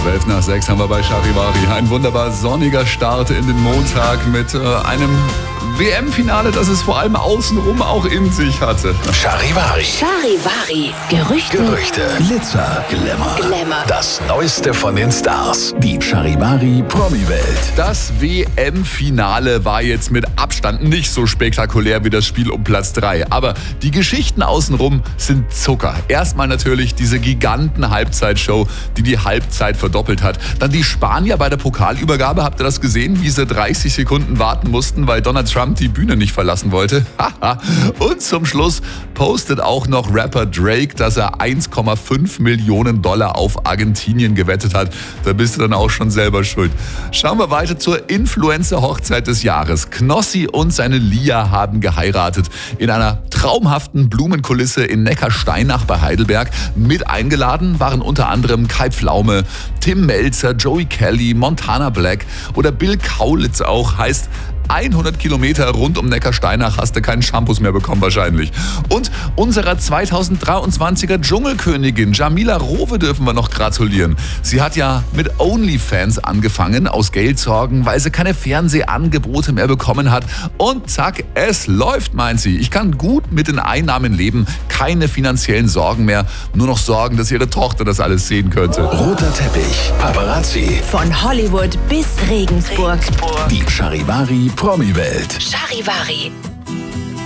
12:12 haben wir bei Charivari. Ein wunderbar sonniger Start in den Montag mit einem WM-Finale, das es vor allem außenrum auch in sich hatte. Charivari. Charivari. Gerüchte. Glitzer. Glamour. Das Neueste von den Stars. Die Charivari Promi-Welt. Das WM-Finale war jetzt mit Abstand nicht so spektakulär wie das Spiel um Platz 3. Aber die Geschichten außenrum sind Zucker. Erstmal natürlich diese Giganten-Halbzeitshow, die Halbzeit verdoppelt hat. Dann die Spanier bei der Pokalübergabe. Habt ihr das gesehen, wie sie 30 Sekunden warten mussten, weil Donald Trump die Bühne nicht verlassen wollte? Und zum Schluss postet auch noch Rapper Drake, dass er 1,5 Millionen Dollar auf Argentinien gewettet hat. Da bist du dann auch schon selber schuld. Schauen wir weiter zur Influencer-Hochzeit des Jahres. Knossi und seine Lia haben geheiratet in einer traumhaften Blumenkulisse in Neckarsteinach bei Heidelberg. Mit eingeladen waren unter anderem Kai Pflaume, Tim Melzer, Joey Kelly, Montana Black oder Bill Kaulitz auch. Heißt, 100 Kilometer rund um Neckarsteinach hast du keinen Shampoos mehr bekommen wahrscheinlich. Und unserer 2023er Dschungelkönigin Jamila Rowe dürfen wir noch gratulieren. Sie hat ja mit OnlyFans angefangen, aus Geldsorgen, weil sie keine Fernsehangebote mehr bekommen hat. Und zack, es läuft, meint sie. Ich kann gut mit den Einnahmen leben, keine finanziellen Sorgen mehr. Nur noch Sorgen, dass ihre Tochter das alles sehen könnte. Roter Teppich. Paparazzi. Von Hollywood bis Regensburg. Die Charivari Promi-Welt. Charivari.